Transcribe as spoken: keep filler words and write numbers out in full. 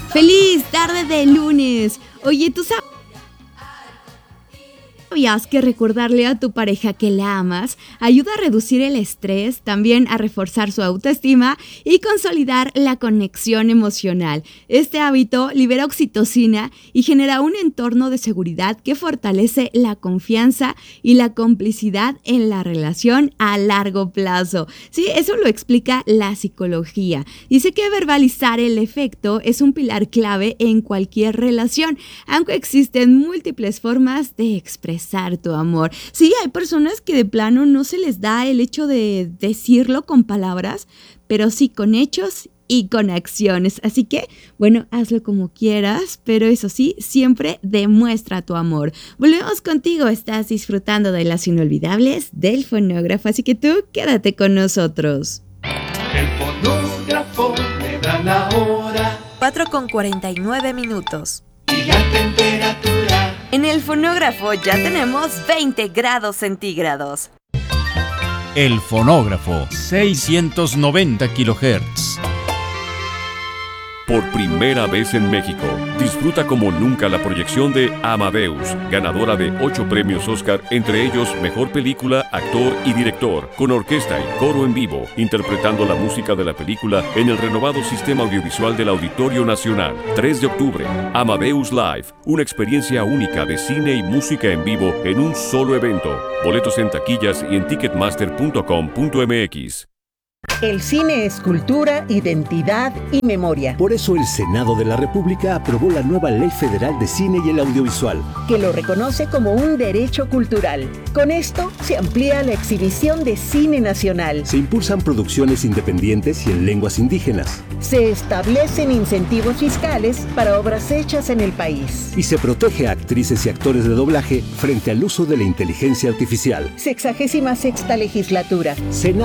¡Feliz tarde de lunes! Oye, ¿tú sabes? ¿Sabías que recordarle a tu pareja que la amas ayuda a reducir el estrés, también a reforzar su autoestima y consolidar la conexión emocional? Este hábito libera oxitocina y genera un entorno de seguridad que fortalece la confianza y la complicidad en la relación a largo plazo. Sí, eso lo explica la psicología. Dice que verbalizar el efecto es un pilar clave en cualquier relación, aunque existen múltiples formas de expresar tu amor. Sí, hay personas que de plano no se les da el hecho de decirlo con palabras, pero sí con hechos y con acciones. Así que, bueno, hazlo como quieras, pero eso sí, siempre demuestra tu amor. Volvemos contigo, estás disfrutando de las inolvidables del fonógrafo, así que tú quédate con nosotros. El fonógrafo me da la hora. cuatro con cuarenta y nueve minutos. Y la temperatura. En el fonógrafo ya tenemos veinte grados centígrados. El fonógrafo, seiscientos noventa kilohertz. Por primera vez en México, disfruta como nunca la proyección de Amadeus, ganadora de ocho premios Oscar, entre ellos Mejor Película, Actor y Director, con orquesta y coro en vivo, interpretando la música de la película en el renovado sistema audiovisual del Auditorio Nacional. tres de octubre, Amadeus Live, una experiencia única de cine y música en vivo en un solo evento. Boletos en taquillas y en ticketmaster punto com punto m x. El cine es cultura, identidad y memoria. Por eso el Senado de la República aprobó la nueva Ley Federal de Cine y el Audiovisual, que lo reconoce como un derecho cultural. Con esto se amplía la exhibición de cine nacional. Se impulsan producciones independientes y en lenguas indígenas. Se establecen incentivos fiscales para obras hechas en el país. Y se protege a actrices y actores de doblaje frente al uso de la inteligencia artificial. Sexagésima sexta legislatura. Senado